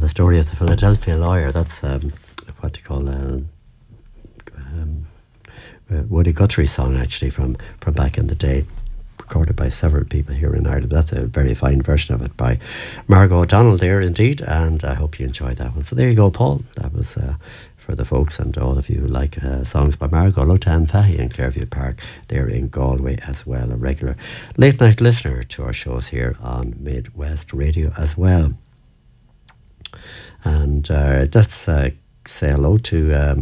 The Story of the Philadelphia Lawyer. That's what they call Woody Guthrie's song, actually, from back in the day, recorded by several people here in Ireland. That's a very fine version of it by Margot O'Donnell there, indeed, and I hope you enjoyed that one. So there you go, Paul. That was for the folks and all of you who like songs by Margot. Hello to Anne Fahy in Clairview Park there in Galway as well, a regular late night listener to our shows here on Midwest Radio as well. And let's say hello to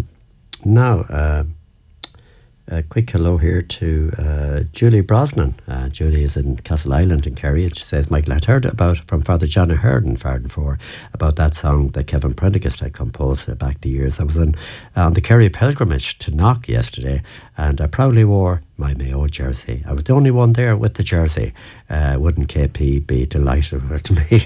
a quick hello here to Julie Brosnan. Julie is in Castle Island in Kerry, and she says, Michael, I'd heard from Father John Ahern in Farden 4 about that song that Kevin Prendergast had composed back the years. I was on the Kerry pilgrimage to Knock yesterday, and I proudly wore my Mayo jersey. I was the only one there with the jersey. Wouldn't KP be delighted with me?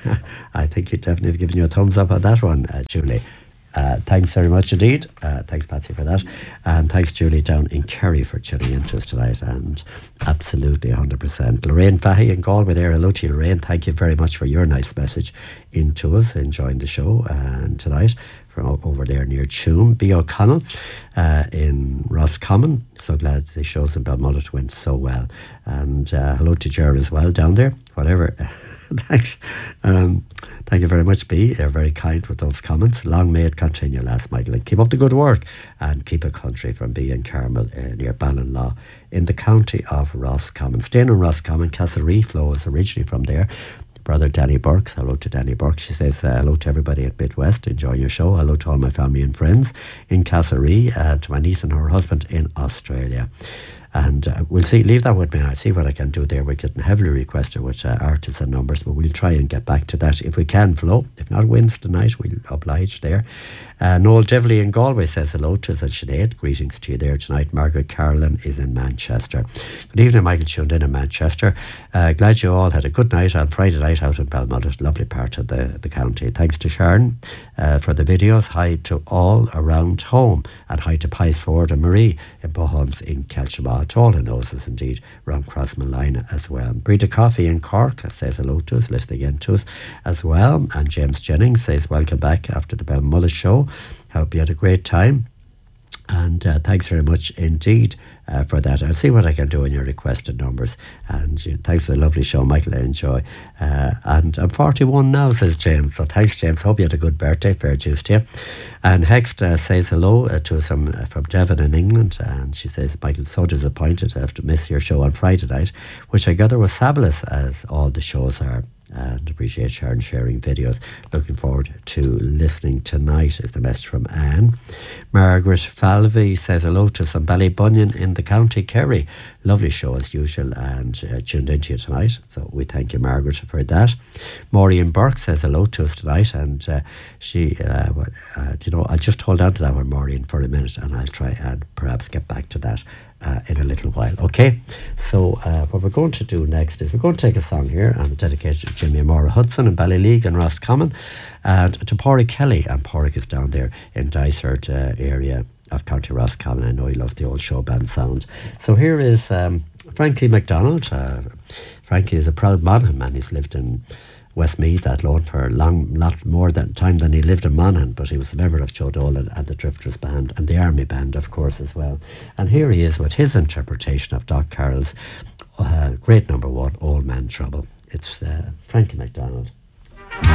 I think he'd definitely have given you a thumbs up on that one, Julie. Thanks very much indeed. Thanks, Patsy, for that. And thanks, Julie, down in Kerry for tuning into us tonight. And absolutely 100%. Lorraine Fahy in Galway there. Hello to you, Lorraine. Thank you very much for your nice message into us, enjoying the show tonight from over there near Tuam. B. O'Connell in Roscommon. So glad the shows in Balmullet went so well. And hello to Ger as well down there. Whatever. Thanks. Thank you very much, B. You're very kind with those comments. Long may it continue, last Michael. And keep up the good work and keep a country from B and Carmel near Ballinlaw in the county of Roscommon. Staying in Roscommon, Castlereagh flows originally from there. Brother Danny Burke. Hello to Danny Burke. She says hello to everybody at Midwest. Enjoy your show. Hello to all my family and friends in Castlereagh, to my niece and her husband in Australia. And we'll see, leave that with me and I'll see what I can do there. We're getting heavily requested with artists and numbers, but we'll try and get back to that if we can, Flo. If not Wednesday night, we'll oblige there. Noel Devley in Galway says hello to us, and Sinead. Greetings to you there tonight. Margaret Carlin is in Manchester. Good evening, Michael, tuned in Manchester. Glad you all had a good night on Friday night out in Balmullet, lovely part of the county. Thanks to Sharon for the videos. Hi to all around home, and hi to Pies Ford and Marie in Bohons in Kelchama. To all who knows us indeed, around Crossmolina as well. Breda Coffee in Cork says hello to us, listening in to us as well. And James Jennings says welcome back after the Balmullet show. Hope you had a great time. And thanks very much indeed for that. I'll see what I can do in your requested numbers. And thanks for the lovely show, Michael. I enjoy. And I'm 41 now, says James. So thanks, James. Hope you had a good birthday. Fair dues to you. And Hext says hello to some from Devon in England. And she says, Michael, so disappointed to have to miss your show on Friday night, which I gather was fabulous, as all the shows are. And appreciate Sharon sharing videos. Looking forward to listening tonight, is the message from Anne. Margaret Falvey says hello to some Ballybunion in the County Kerry. Lovely show as usual, and tuned into you tonight. So we thank you, Margaret, for that. Maureen Burke says hello to us tonight, and she, I'll just hold on to that one, Maureen, for a minute, and I'll try and perhaps get back to that in a little while. Okay, so what we're going to do next is we're going to take a song here and dedicate it to Jimmy and Maura Hudson in Ballyleague and Roscommon, and to Pádraig Kelly, and Pádraig is down there in Dysart area of County Roscommon. I know he loves the old show band sound. So here is Frankie MacDonald. Frankie is a proud Monaghan man. He's lived in Westmeath, Athlone, for a lot more time than he lived in Monaghan, but he was a member of Joe Dolan and the Drifters Band and the Army Band, of course, as well. And here he is with his interpretation of Doc Carroll's great number one, Old Man Trouble. It's Frankie MacDonald.